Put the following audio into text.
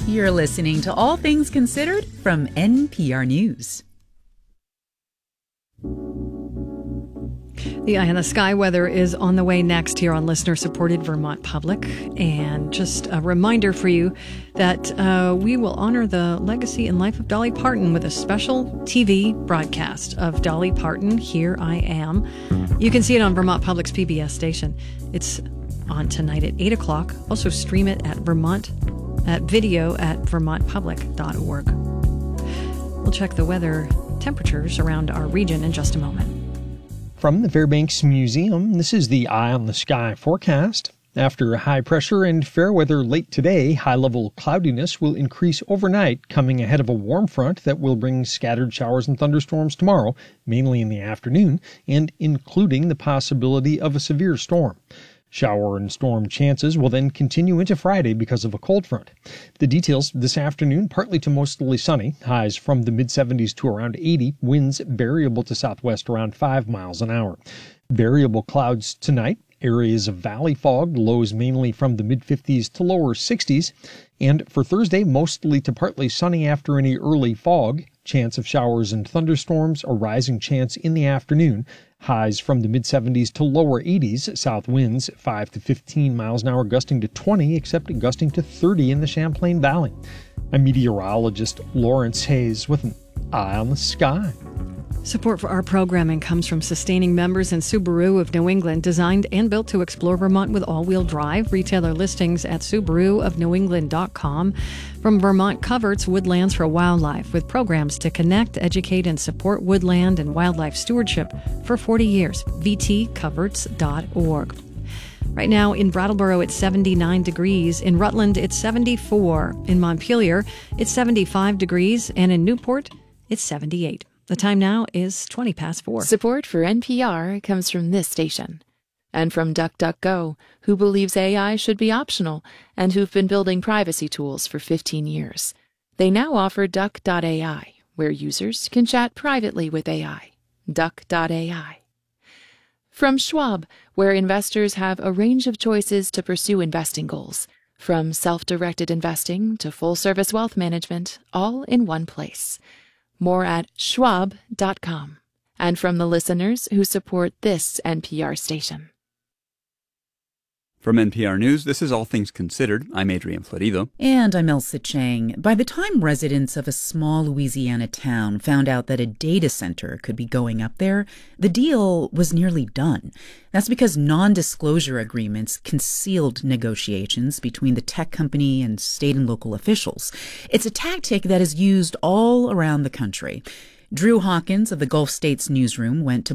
You're listening to All Things Considered from NPR News. The Eye in the Sky weather is on the way next here on listener-supported Vermont Public. And just a reminder for you that we will honor the legacy and life of Dolly Parton with a special TV broadcast of Dolly Parton, Here I Am. You can see it on Vermont Public's PBS station. It's on tonight at 8 o'clock. Also stream it at video at vermontpublic.org. We'll check the weather temperatures around our region in just a moment. From the Fairbanks Museum, this is the Eye on the Sky forecast. After high pressure and fair weather late today, high-level cloudiness will increase overnight, coming ahead of a warm front that will bring scattered showers and thunderstorms tomorrow, mainly in the afternoon, and including the possibility of a severe storm. Shower and storm chances will then continue into Friday because of a cold front. The details this afternoon, partly to mostly sunny, highs from the mid-70s to around 80, winds variable to southwest around 5 miles an hour. Variable clouds tonight, areas of valley fog, lows mainly from the mid-50s to lower 60s. And for Thursday, mostly to partly sunny after any early fog. Chance of showers and thunderstorms, a rising chance in the afternoon. Highs from the mid-70s to lower 80s, south winds 5 to 15 miles an hour, gusting to 20, except gusting to 30 in the Champlain Valley. I'm meteorologist Lawrence Hayes with an Eye on the Sky. Support for our programming comes from sustaining members in Subaru of New England, designed and built to explore Vermont with all-wheel drive. Retailer listings at SubaruofNewEngland.com. From Vermont Coverts, Woodlands for Wildlife, with programs to connect, educate, and support woodland and wildlife stewardship for 40 years. VTCoverts.org. Right now in Brattleboro, it's 79 degrees. In Rutland, it's 74. In Montpelier, it's 75 degrees. And in Newport, it's 78. The time now is 20 past 4. Support for NPR comes from this station. And from DuckDuckGo, who believes AI should be optional and who've been building privacy tools for 15 years. They now offer Duck.ai, where users can chat privately with AI. Duck.ai. From Schwab, where investors have a range of choices to pursue investing goals. From self-directed investing to full-service wealth management, all in one place. More at schwab.com. And from the listeners who support this NPR station. From NPR News, this is All Things Considered. I'm Adrian Florido. And I'm Elsa Chang. By the time residents of a small Louisiana town found out that a data center could be going up there, the deal was nearly done. That's because non-disclosure agreements concealed negotiations between the tech company and state and local officials. It's a tactic that is used all around the country. Drew Hawkins of the Gulf States newsroom went to